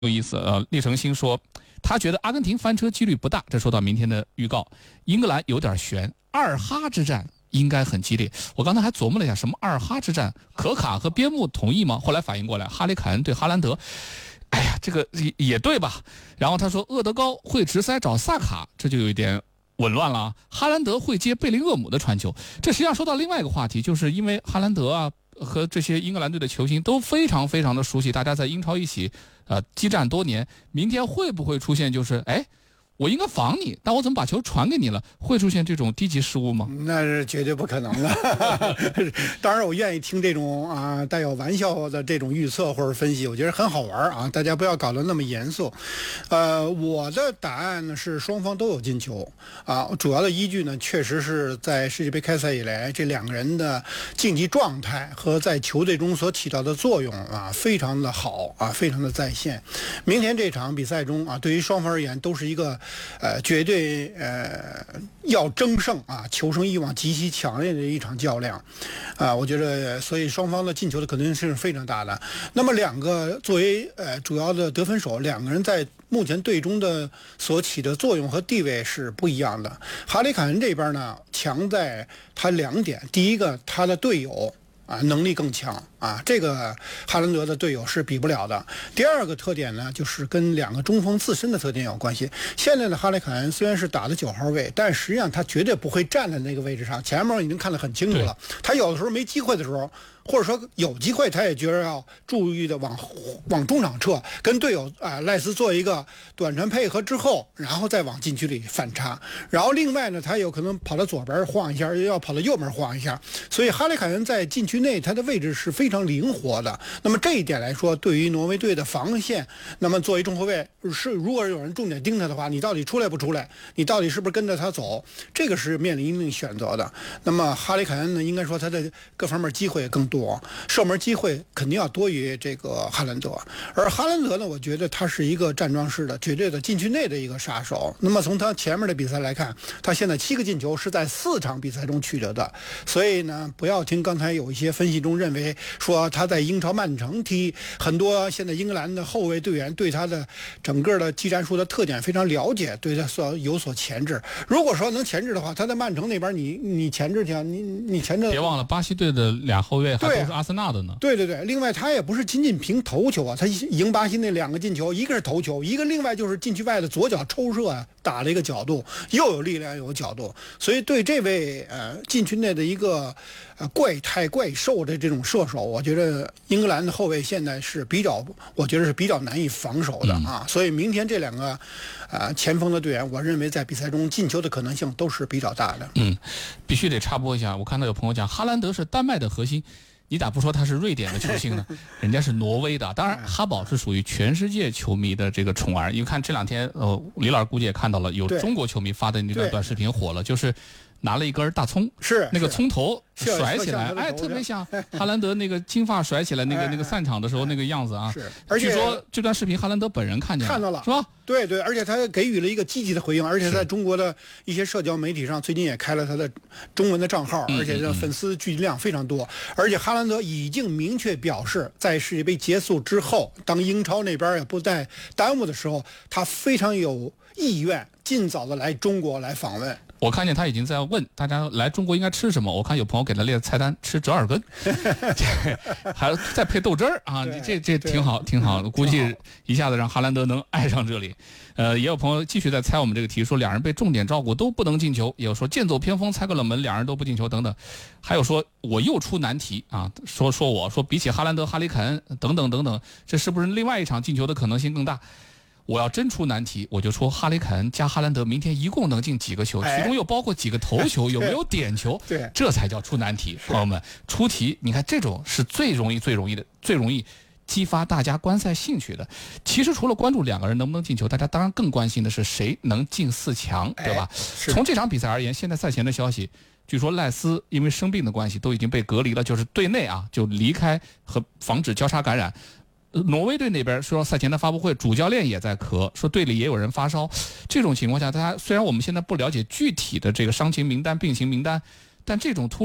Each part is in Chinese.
有意思。厉成新说，他觉得阿根廷翻车几率不大。这说到明天的预告，英格兰有点悬，二哈之战应该很激烈。我刚才还琢磨了一下，什么二哈之战？可卡和边牧同意吗？后来反应过来，哈里凯恩对哈兰德，哎呀，这个也对吧？然后他说，厄德高会直塞找萨卡，这就有一点紊乱了。哈兰德会接贝林厄姆的传球，这实际上说到另外一个话题，就是因为哈兰德啊和这些英格兰队的球星都非常非常的熟悉，大家在英超一起激战多年，明天会不会出现就是我应该防你，但我怎么把球传给你了？会出现这种低级失误吗？ 那是绝对不可能的。当然，我愿意听这种带有玩笑的这种预测或者分析，我觉得很好玩啊。大家不要搞得那么严肃。我的答案呢是双方都有进球啊。主要的依据呢，确实是在世界杯开赛以来，这两个人的竞技状态和在球队中所起到的作用非常的好啊，非常的在线。明天这场比赛中对于双方而言都是一个绝对要争胜求胜欲望极其强烈的一场较量我觉得所以双方的进球的可能性是非常大的。那么两个作为主要的得分手，两个人在目前队中的所起的作用和地位是不一样的。哈里凯恩这边呢，强在他两点，第一个他的队友能力更强这个哈兰德的队友是比不了的。第二个特点呢，就是跟两个中锋自身的特点有关系。现在的哈里凯恩虽然是打的9号位，但实际上他绝对不会站在那个位置上，前面已经看得很清楚了。他有的时候没机会的时候，或者说有机会，他也觉得要注意的往中场撤，跟队友赖斯做一个短传配合之后，然后再往禁区里反插。然后另外呢，他有可能跑到左边晃一下，又要跑到右边晃一下。所以哈里凯恩在禁区内他的位置是非常灵活的。那么这一点来说，对于挪威队的防线，那么作为中后卫如果有人重点盯他的话，你到底出来不出来？你到底是不是跟着他走？这个是面临一定选择的。那么哈里凯恩呢，应该说他的各方面机会更多，射门机会肯定要多于这个哈兰德。而哈兰德呢，我觉得他是一个站桩式的绝对的禁区内的一个杀手。那么从他前面的比赛来看，他现在7个进球是在4场比赛中取得的。所以呢，不要听刚才有一些分析中认为说他在英超曼城踢，很多现在英格兰的后卫队员对他的整个的技战术的特点非常了解，对他有所钳制。如果说能钳制的话，他在曼城那边你钳制去，你钳制。 别忘了巴西队的俩后卫还都是阿森纳的呢。 对。另外他也不是仅仅凭头球他赢巴西那2个进球，一个是头球，一个另外就是禁区外的左脚抽射打了一个角度，又有力量又有角度。所以对这位禁区内的一个怪胎怪兽的这种射手，我觉得英格兰的后卫现在是我觉得是比较难以防守的所以明天这2个前锋的队员，我认为在比赛中进球的可能性都是比较大的。 必须得插播一下，我看到有朋友讲哈兰德是丹麦的核心，你咋不说他是瑞典的球星呢？人家是挪威的。当然哈堡是属于全世界球迷的这个宠儿。你看这2天李老师估计也看到了，有中国球迷发的那段短视频火了，就是拿了一根大葱， 是那个葱头甩起来，特别像哈兰德那个金发甩起来那个散场的时候那个样子啊。而且据说这段视频哈兰德本人看到了，是吧？ 对，而且他给予了一个积极的回应，而且在中国的一些社交媒体上最近也开了他的中文的账号，而且粉丝聚集量非常多。而且哈兰德已经明确表示，在世界杯结束之后，当英超那边也不再耽误的时候，他非常有意愿尽早的来中国来访问。 我看见他已经在问大家来中国应该吃什么，我看有朋友给他列菜单，吃折耳根，还再配豆汁儿这挺好，估计一下子让哈兰德能爱上这里。也有朋友继续在猜我们这个题，说2人被重点照顾都不能进球，也有说剑走偏锋猜个冷门2人都不进球等等，还有说我又出难题说比起哈兰德、哈里凯恩等等，这是不是另外一场进球的可能性更大？我要真出难题，我就说哈里凯恩加哈兰德明天一共能进几个球，其中又包括几个头球，有没有点球？ 对， 这才叫出难题。朋友们，出题你看这种是最容易激发大家观赛兴趣的。其实除了关注2个人能不能进球，大家当然更关心的是谁能进4强，对吧？从这场比赛而言，现在赛前的消息，据说赖斯因为生病的关系都已经被隔离了，就是队内就离开和防止交叉感染。挪威队那边说赛前的发布会，主教练也在咳，说队里也有人发烧。这种情况下，大家虽然我们现在不了解具体的这个伤情名单、病情名单，但这种突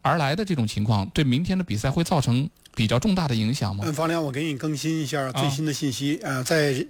而来的这种情况，对明天的比赛会造成比较重大的影响吗？ 房良，我给你更新一下最新的信息在